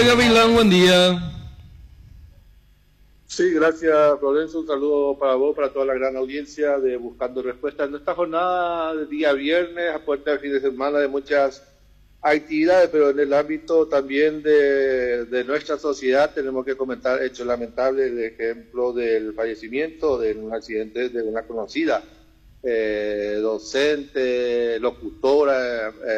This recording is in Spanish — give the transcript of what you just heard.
Gavilán, buen día. Sí, gracias, Lorenzo. Un saludo para vos, para toda la gran audiencia de Buscando Respuestas. En esta jornada de día viernes, a puerta del fin de semana, de muchas actividades, pero en el ámbito también de nuestra sociedad tenemos que comentar hechos lamentables, el ejemplo del fallecimiento de un accidente de una conocida docente, locutora,